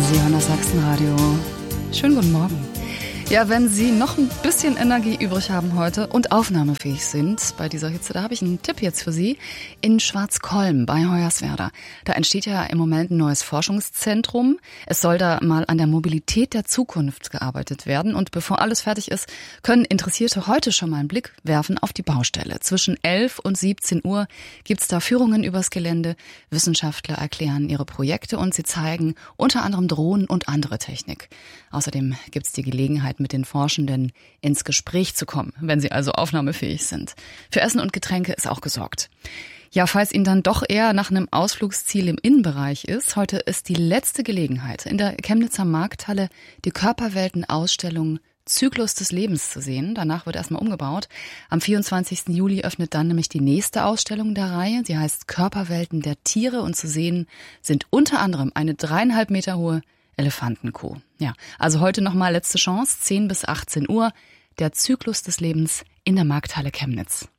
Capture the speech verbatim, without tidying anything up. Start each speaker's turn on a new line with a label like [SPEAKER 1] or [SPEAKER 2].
[SPEAKER 1] Sie hören das Sachsenradio. Schönen guten Morgen. Ja, wenn Sie noch ein bisschen Energie übrig haben heute und aufnahmefähig sind bei dieser Hitze, da habe ich einen Tipp jetzt für Sie. In Schwarzkolm bei Hoyerswerda. Da entsteht ja im Moment ein neues Forschungszentrum. Es soll da mal an der Mobilität der Zukunft gearbeitet werden. Und bevor alles fertig ist, können Interessierte heute schon mal einen Blick werfen auf die Baustelle. Zwischen elf und siebzehn Uhr gibt's da Führungen übers Gelände. Wissenschaftler erklären ihre Projekte und sie zeigen unter anderem Drohnen und andere Technik. Außerdem gibt's die Gelegenheit, mit den Forschenden ins Gespräch zu kommen, wenn sie also aufnahmefähig sind. Für Essen und Getränke ist auch gesorgt. Ja, falls Ihnen dann doch eher nach einem Ausflugsziel im Innenbereich ist, heute ist die letzte Gelegenheit, in der Chemnitzer Markthalle die Körperwelten-Ausstellung Zyklus des Lebens zu sehen. Danach wird erstmal umgebaut. Am vierundzwanzigsten Juli öffnet dann nämlich die nächste Ausstellung der Reihe. Sie heißt Körperwelten der Tiere und zu sehen sind unter anderem eine dreieinhalb Meter hohe Elefantenkuh. Ja, also heute nochmal letzte Chance, zehn bis achtzehn Uhr, der Zyklus des Lebens in der Markthalle Chemnitz.